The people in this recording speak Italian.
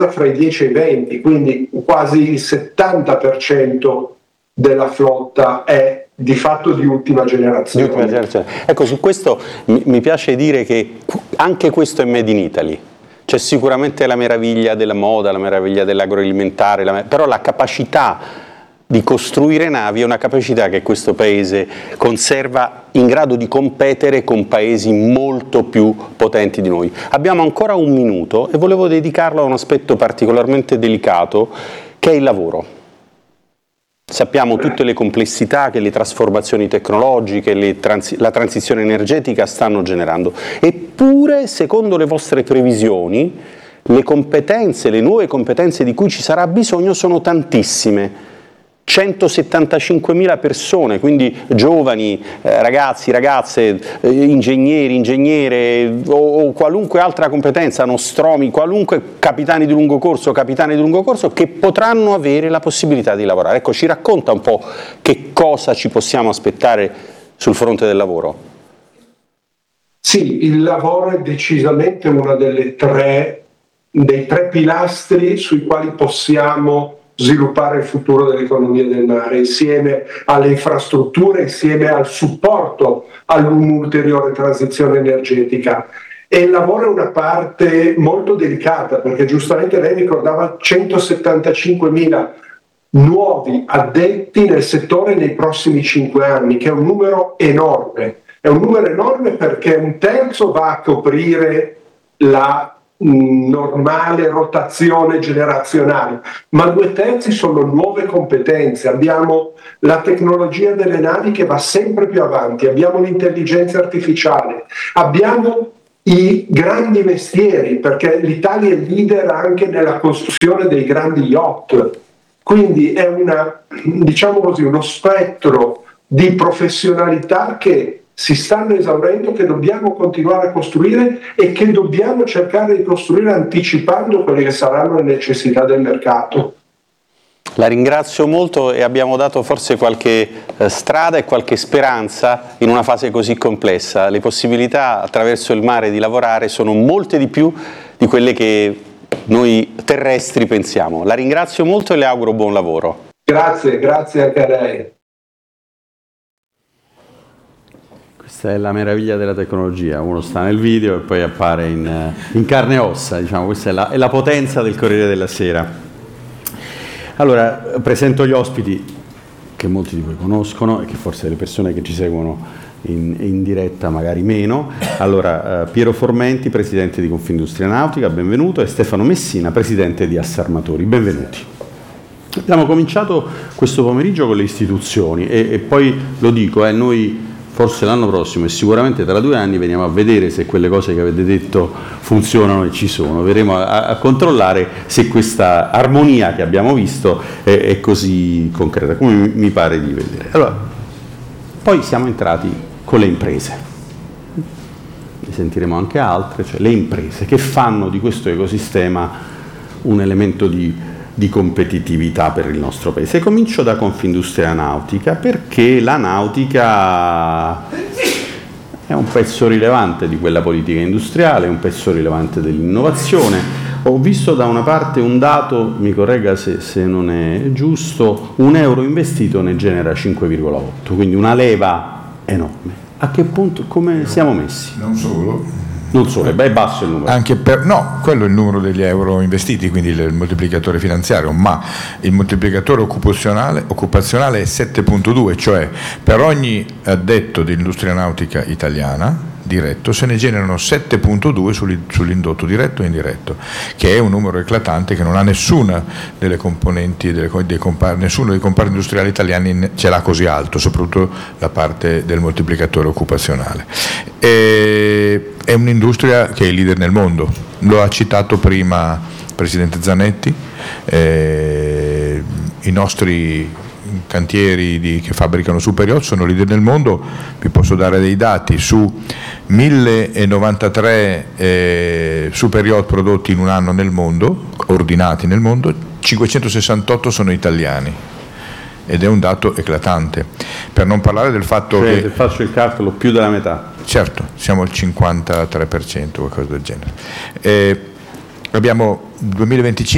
fra i 10 e i 20, quindi quasi il 70% della flotta è di fatto di ultima generazione. Ecco, su questo mi piace dire che anche questo è made in Italy. C'è sicuramente la meraviglia della moda, la meraviglia dell'agroalimentare, però la capacità di costruire navi è una capacità che questo paese conserva in grado di competere con paesi molto più potenti di noi. Abbiamo ancora un minuto e volevo dedicarlo a un aspetto particolarmente delicato che è il lavoro. Sappiamo tutte le complessità che le trasformazioni tecnologiche, la transizione energetica stanno generando. Eppure, secondo le vostre previsioni, le competenze, le nuove competenze di cui ci sarà bisogno sono tantissime. 175.000 persone, quindi giovani, ragazzi, ragazze, ingegneri, ingegnere o qualunque altra competenza, nostromi, qualunque capitani di lungo corso, che potranno avere la possibilità di lavorare. Ecco, ci racconta un po' che cosa ci possiamo aspettare sul fronte del lavoro. Sì, il lavoro è decisamente uno dei tre pilastri sui quali possiamo sviluppare il futuro dell'economia del mare, insieme alle infrastrutture, insieme al supporto all'un'ulteriore transizione energetica. E il lavoro è una parte molto delicata, perché giustamente lei ricordava 175.000 nuovi addetti nel settore nei prossimi 5 anni, che è un numero enorme. È un numero enorme perché un terzo va a coprire la normale rotazione generazionale, ma 2/3 sono nuove competenze. Abbiamo la tecnologia delle navi che va sempre più avanti, abbiamo l'intelligenza artificiale, abbiamo i grandi mestieri, perché l'Italia è leader anche nella costruzione dei grandi yacht, quindi è diciamo così, uno spettro di professionalità che si stanno esaurendo, che dobbiamo continuare a costruire e che dobbiamo cercare di costruire anticipando quelle che saranno le necessità del mercato. La ringrazio molto e abbiamo dato forse qualche strada e qualche speranza in una fase così complessa. Le possibilità attraverso il mare di lavorare sono molte di più di quelle che noi terrestri pensiamo. La ringrazio molto e le auguro buon lavoro. Grazie anche a lei. Questa è la meraviglia della tecnologia, uno sta nel video e poi appare in carne e ossa, diciamo. Questa è la potenza del Corriere della Sera. Allora, presento gli ospiti che molti di voi conoscono e che forse le persone che ci seguono in diretta magari meno. Allora, Piero Formenti, presidente di Confindustria Nautica, benvenuto, e Stefano Messina, presidente di Assarmatori, benvenuti. Abbiamo cominciato questo pomeriggio con le istituzioni e poi lo dico, noi forse l'anno prossimo e sicuramente tra 2 anni veniamo a vedere se quelle cose che avete detto funzionano e ci sono, verremo a controllare se questa armonia che abbiamo visto è così concreta, come mi pare di vedere. Allora, poi siamo entrati con le imprese, ne sentiremo anche altre, cioè le imprese che fanno di questo ecosistema un elemento di competitività per il nostro paese. Comincio da Confindustria Nautica, perché la nautica è un pezzo rilevante di quella politica industriale, un pezzo rilevante dell'innovazione. Ho visto da una parte un dato, mi corregga se non è giusto, 1 euro investito ne genera 5,8, quindi una leva enorme. A che punto, come siamo messi? Non solo, è basso il numero. No, quello è il numero degli euro investiti, quindi il moltiplicatore finanziario, ma il moltiplicatore occupazionale è 7,2, cioè per ogni addetto dell'industria nautica italiana diretto se ne generano 7,2 sull'indotto diretto e indiretto, che è un numero eclatante che non ha nessuna delle componenti, nessuno dei comparti industriali italiani ce l'ha così alto, soprattutto la parte del moltiplicatore occupazionale. È un'industria che è leader nel mondo, lo ha citato prima il Presidente Zanetti, i nostri cantieri che fabbricano superyacht sono leader nel mondo. Vi posso dare dei dati: su 1093 superyacht prodotti in un anno nel mondo, ordinati nel mondo, 568 sono italiani, ed è un dato eclatante, per non parlare del fatto che, se faccio il calcolo, più della metà. Certo, siamo al 53%, qualcosa del genere. Abbiamo 2025